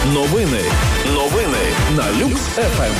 Новини на Люкс ФМ.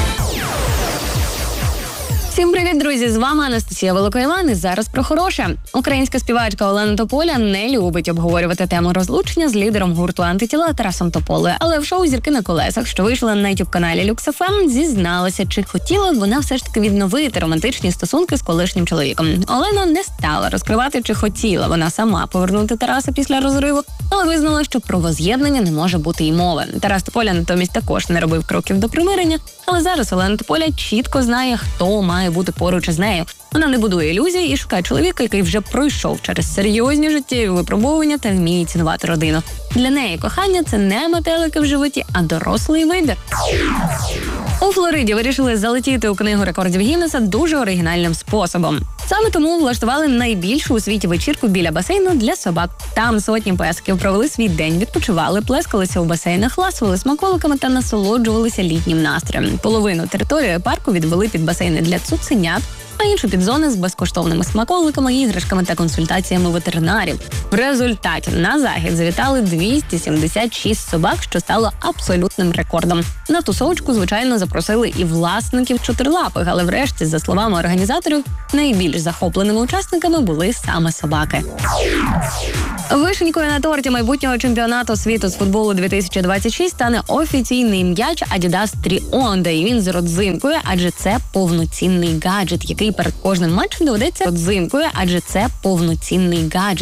Всім привіт, друзі! З вами Анастасія Великоїлан і зараз про хороше. Українська співачка Олена Тополя не любить обговорювати тему розлучення з лідером гурту «Антитіла» Тарасом Тополею. Але в шоу «Зірки на колесах», що вийшло на YouTube-каналі Люкс ФМ, зізналася, чи хотіла вона все ж таки відновити романтичні стосунки з колишнім чоловіком. Олена не стала розкривати, чи хотіла вона сама повернути Тараса після розриву, але визнала, що про воз'єднання не може бути й мови. Тарас Тополя натомість також не робив кроків до примирення, але зараз Олена Тополя чітко знає, хто має бути поруч із нею. Вона не будує ілюзій і шукає чоловіка, який вже пройшов через серйозні життєві випробовування та вміє цінувати родину. Для неї кохання – це не метелики в животі, а дорослий вибір. У Флориді вирішили залетіти у книгу рекордів Гіннеса дуже оригінальним способом. Саме тому влаштували найбільшу у світі вечірку біля басейну для собак. Там сотні песиків провели свій день, відпочивали, плескалися у басейнах, ласували смаколиками та насолоджувалися літнім настроєм. Половину території парку відвели під басейни для цуценят, а іншу під зони з безкоштовними смаколиками, іграшками та консультаціями ветеринарів. В результаті на захід завітали 276 собак, що стало абсолютним рекордом. На тусовочку, звичайно, запросили і власників чотирилапих, але врешті, за словами організаторів, найбільш захопленими учасниками були саме собаки. Вишенькою на торті майбутнього чемпіонату світу з футболу 2026 стане офіційний м'яч Adidas Trionda, і він з родзинкою, адже це повноцінний гаджет, який перед кожним матчем доведеться